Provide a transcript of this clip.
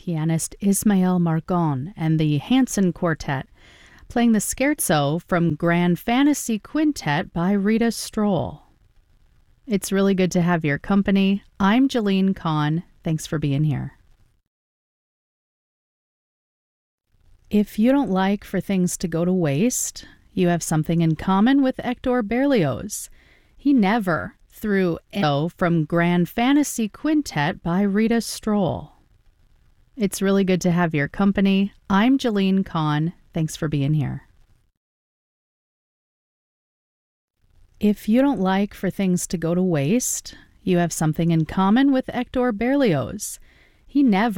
pianist Ismael Margon and the Hanson Quartet, playing the scherzo from Grand Fantasy Quintet by Rita Stroll. It's really good to have your company. I'm Jeline Kahn. Thanks for being here. If you don't like for things to go to waste, you have something in common with Hector Berlioz. He never threw from Grand Fantasy Quintet by Rita Stroll. It's really good to have your company. I'm Jeline Kahn. Thanks for being here. If you don't like for things to go to waste, you have something in common with Hector Berlioz. He never